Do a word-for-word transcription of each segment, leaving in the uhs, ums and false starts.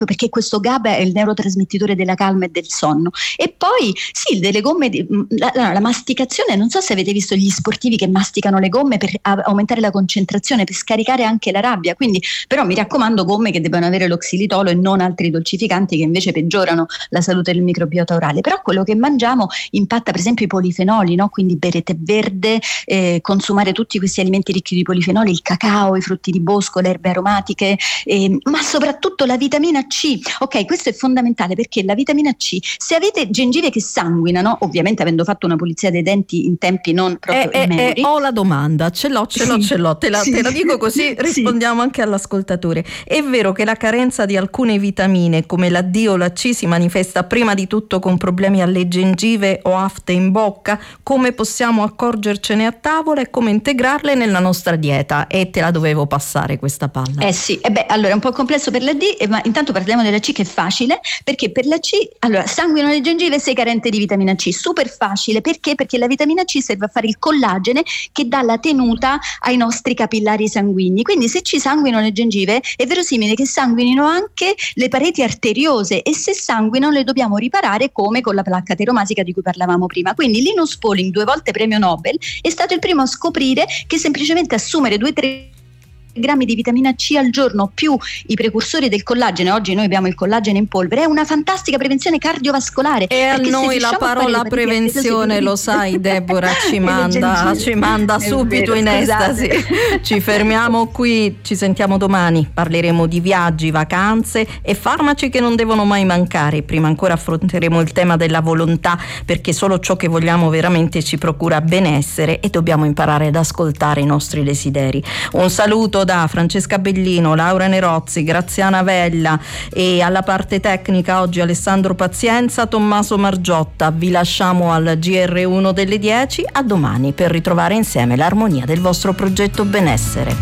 perché questo GABA è il neurotrasmettitore della calma e del sonno. E poi sì, delle gomme di, la, la masticazione, non so se avete visto gli sportivi che masticano le gomme per a, aumentare la concentrazione, per scaricare anche la rabbia, quindi però mi raccomando gomme che debbano avere lo xilitolo e non altri dolcificanti che invece peggiorano la salute del microbiota orale. Però quello che mangiamo impatta per esempio i polifenoli, no? Quindi bere tè verde, eh, consumare tutti questi alimenti ricchi di polifenoli, il cacao, i frutti di bosco, le erbe aromatiche, eh, ma soprattutto la vitamina C. Ok, questo è fondamentale perché la vitamina C, se avete gengive che sanguinano, ovviamente avendo fatto una pulizia dei denti in tempi non proprio eh, immemori. Eh, ho la domanda, ce l'ho, ce l'ho, sì, ce l'ho, te la, sì. te la dico così rispondiamo sì. anche all'ascoltatore. È vero che la carenza di alcune vitamine come la D o la C si manifesta prima di tutto con problemi alle gengive o afte in bocca? Come possiamo accorgercene a tavola e come integrarle nella nostra dieta? E te la dovevo passare questa palla. Eh sì, e beh, allora è un po' complesso per la D, ma intanto parliamo della C che è facile, perché per la C, allora, sanguinano le gengive, sei carente di vitamina C, super facile, perché? Perché la vitamina C serve a fare il collagene che dà la tenuta ai nostri capillari sanguigni, quindi se ci sanguinano le gengive è verosimile che sanguinino anche le pareti arteriose e se sanguinano le dobbiamo riparare come con la placca ateromasica di cui parlavamo prima. Quindi Linus Pauling, due volte premio Nobel, è stato il primo a scoprire che semplicemente assumere due tre grammi di vitamina C al giorno più i precursori del collagene, oggi noi abbiamo il collagene in polvere, è una fantastica prevenzione cardiovascolare. E a noi la parola prevenzione, lo sai Deborah, ci manda ci manda subito vero, in estasi. Ci fermiamo qui, ci sentiamo domani, parleremo di viaggi, vacanze e farmaci che non devono mai mancare. Prima ancora affronteremo il tema della volontà, perché solo ciò che vogliamo veramente ci procura benessere e dobbiamo imparare ad ascoltare i nostri desideri. Un saluto da Francesca Bellino, Laura Nerozzi, Graziana Vella e alla parte tecnica oggi Alessandro Pazienza, Tommaso Margiotta. Vi lasciamo al G R uno delle dieci, a domani per ritrovare insieme l'armonia del vostro progetto benessere.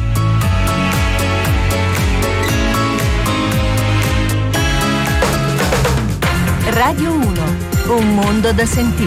Radio uno, un mondo da sentire.